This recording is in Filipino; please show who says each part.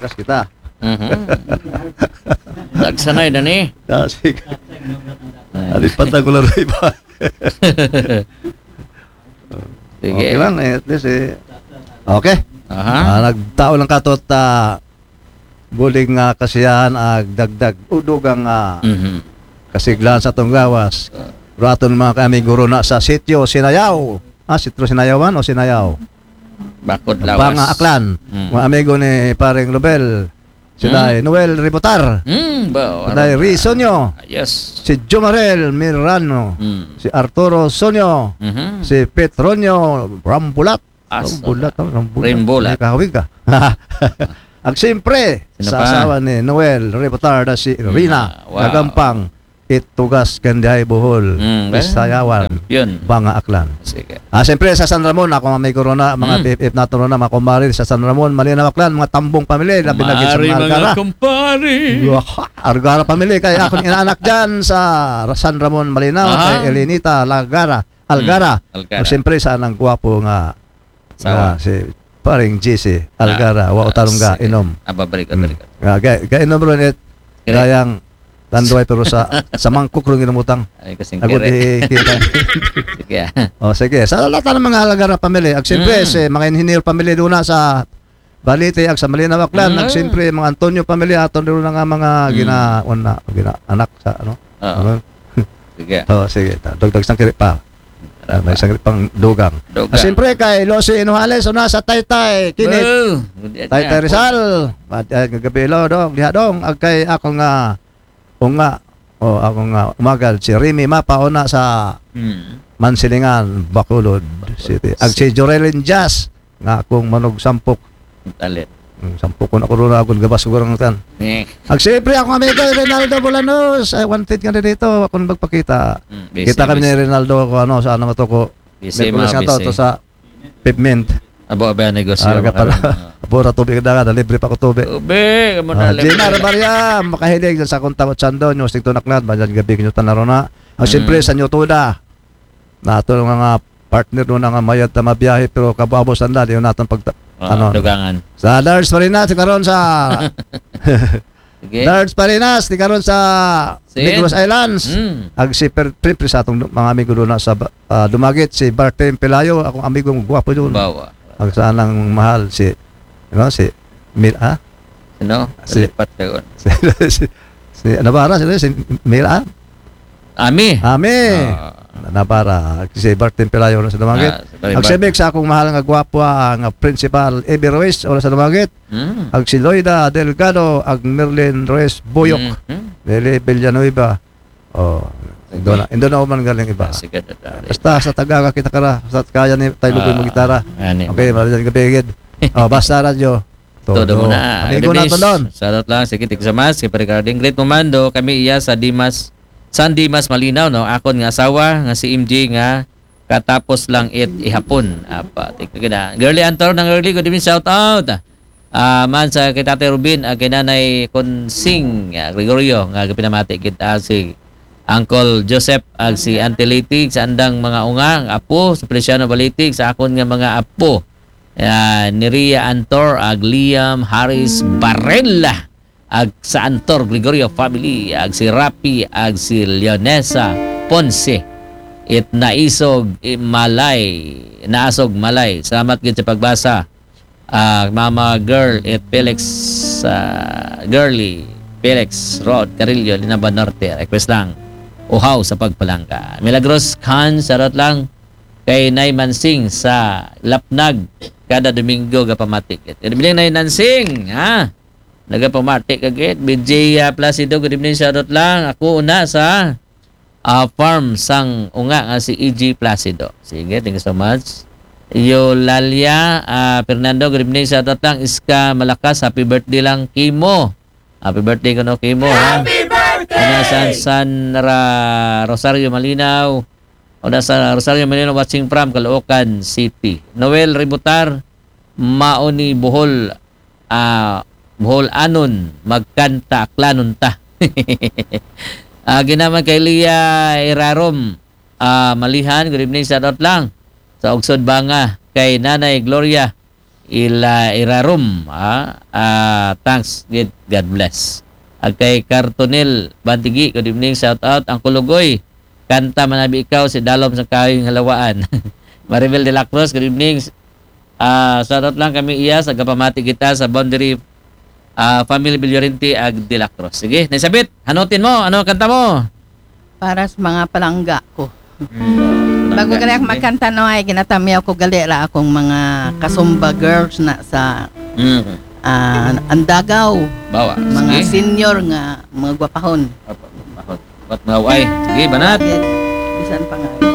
Speaker 1: bakas kita.
Speaker 2: Nagsanay na ni.
Speaker 1: Sige. Alipat na ko lang iba.
Speaker 2: Sige.
Speaker 1: Okay lang, at least okay. Nagtao lang katot buling kasiyahan dagdag udugang kasiglan sa tong gawas. Raton mga kami guro na sa sitio Sinayaw. Sitio Sinayawan o Sinayaw?
Speaker 2: Bakod Lawas.
Speaker 1: Banga Aklan. Mga amigo ni paring Robel. Sila Noel Ribotar. Sila Rizonyo.
Speaker 2: Yes.
Speaker 1: Si Jomarel Mirano. Si Arturo Sonyo. Si Petronio Rambulat.
Speaker 2: Rambulat.
Speaker 1: Kahawig ka. Ang siyempre, sa asawa ni Noel Ribotar na si Rina Kagampang. Itugas Gandiay Bohol. Bisayawan. Banga Aklan.
Speaker 2: Sige.
Speaker 1: Siyempre sa San Ramon, ako may corona, mga PFF natin na mga kumpare sa San Ramon, Malinaw Aklan, mga tambong pamilya, na binagin sa mga Algara.
Speaker 2: Mga kumpare.
Speaker 1: Algara pamilya, kaya akong inaanak dyan sa San Ramon, Malinaw, kay Elenita Algara. Siyempre sa anang gwapo nga si paring GC Algara, wautarong ga inom.
Speaker 2: Balik.
Speaker 1: Inom ron gayang tanduay pero sa mangkok rin ginamutang.
Speaker 2: Ay, kasing
Speaker 1: Ako di kita.
Speaker 2: Sige.
Speaker 1: Sige. Sa lahat ng mga Algara pamilya. Siyempre, mga engineer pamilya doon na sa Balite, sa Malinaw Aklan. Siyempre, mga Antonio pamilya. Ato doon na nga mga anak sa ano.
Speaker 2: Sige.
Speaker 1: Sige. Dagdag sang kirip pa. May sang kirip pang dugang. Siyempre, kay Losi Inuhales, sa Taytay, Kinit. Taytay Rizal. Gagabilo dong. Diha dong. Kay ako nga ako nga umagal si Remy mapauna sa Mansilingan, Bacolod City. Si Jorelin Jazz nga akong manog sampok.
Speaker 2: Talit.
Speaker 1: Sampok ko na ko rin ako gabas ko rin tan. Siyempre ako amigo Rinaldo Bolanos. I wanted ka rin dito akong magpakita. Kita kami ni Rinaldo ko sa ano to ko. Merkulis nga to sa pavement.
Speaker 2: Abo negosyo.
Speaker 1: Pura tubig na libre pa ko tubig.
Speaker 2: Tubig, mo na libre.
Speaker 1: Gina Maria, makahilig sa akong tawat sando nyo, stigto naknad, bayan gabi kinyo tanaro na. Siyempre sa nyo tuda, nato nga partner doon nga mayad na mabiyahe, pero kababos sanda, di natin
Speaker 2: dugangan.
Speaker 1: Sa Lars Parinas, di karon sa Lars Parinas, di karon sa Negros Islands. Si Pripri sa atong mga amigo doon sa Dumagit, si Bartem Pelayo, akong amigo gwapo doon. Ang sanang mahal si Mila.
Speaker 2: Sino? Lipat ka yun.
Speaker 1: Si Nabara, si Mila.
Speaker 2: Ami.
Speaker 1: Nabara. Si Barton Pelayo sa Dumagit. Ang sibig sa akong mahal nga gwapo ang principal Ebi Ruiz sa Dumagit. Ang si Loida Delgado, ang Merlin Ruiz Boyok. Lili Villanueva. Indo na man galing iba. Basta sa Tagaga kita kara, sa kaya ni tayo lugoy mo gitara. Okay, maraming gabigid. Basta radyo.
Speaker 2: Todo muna.
Speaker 1: Amigo na to doon.
Speaker 2: Salot lang, sige, tigsamas. Kaya regarding Great Comando, kami iya sa San Dimas Malinaw, no? Akon nga asawa, nga si MJ nga katapos lang ihapon. Girly Antor ng Girly, good evening, shout out. Man sa kay Tate Rubin, kay Nanay Consing, Gregorio, nga pinamati kita si Uncle Joseph, si Auntie Litig, sa andang mga unga, ang apo, sa Presiano Balitig, sa akon nga mga apo. Ni Ria Antor, Liam Harris Barrella, sa Antor Gregorio family, si Rapi, si Leonesa Ponce, naasog Malay. Salamat gid sa pagbasa. Mama Girl, Felix, Girly, Felix Rod Carillo, Linaba Norte, request lang. Uhaw sa pagpalangka. Milagros Khan, sarot lang kay Nay Mansing sa Lapnag kada Domingo gapamatik. Bilang Nay Nansing, nagapamatik agad. BJ Placido, good evening, sarot lang. Ako una sa farm sang unga nga si EG Placido. Sige, thank you so much. Yolalia Fernando, good evening, sarot lang. Iska Malakas, happy birthday lang Kimo. Happy birthday ko no Kimo. Happy birthday! San Rosario Malinaw. Sa Rosario Malinaw watching from Caloocan City. Noel Ributar, Maoni Bohol, Bohol Anon, magkanta aklanon ta. Ginaman kay Lia Irarom, Malihan, good evening, shout out lang. Sa Ugsod Banga, kay Nanay Gloria, irarum thanks God bless. Ag kay Cartonel Bantigi, good evening, shout out ang Kulugoy, kanta manabi ikaw si Dalom sa Kawing Halawaan. Maribel de la Cruz, good evening, shout out lang kami iya sa gapamati kita sa Boundary Family Bilyarente ag de la Cruz. Sige, naisabit, hanutin mo, ano ang kanta mo?
Speaker 3: Para sa mga palangga ko. Bago gali ako magkanta no ay ginatamiyaw ko gali ra akong mga kasumba girls na sa Andagaw.
Speaker 2: Bawa.
Speaker 3: Mga
Speaker 2: Sige.
Speaker 3: senior nga mga gwapahon.
Speaker 2: Ba't mahaway? Sige, banat.
Speaker 3: Bisan pa nga.